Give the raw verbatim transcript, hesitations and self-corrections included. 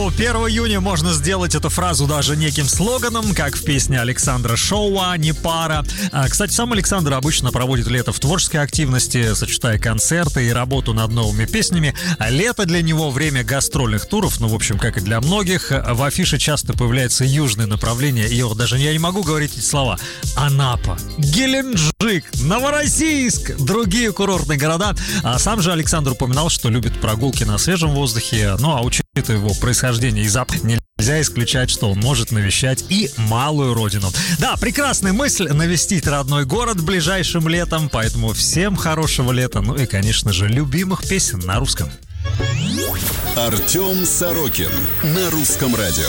что первого июня можно сделать эту фразу даже неким слоганом, как в песне Александра Шоуа «Не пара». А, кстати, сам Александр обычно проводит лето в творческой активности, сочетая концерты и работу над новыми песнями. А лето для него время гастрольных туров, ну, в общем, как и для многих. В афише часто появляется южное направление, и вот даже я не могу говорить эти слова. Анапа, Геленджик, Новороссийск, другие курортные города. А сам же Александр упоминал, что любит прогулки на свежем воздухе. Ну, а учитывая его происхождение из Запада, нельзя исключать, что он может навещать и малую родину. Да, прекрасная мысль навестить родной город ближайшим летом, поэтому всем хорошего лета, ну и, конечно же, любимых песен на русском. Артем Сорокин на Русском радио.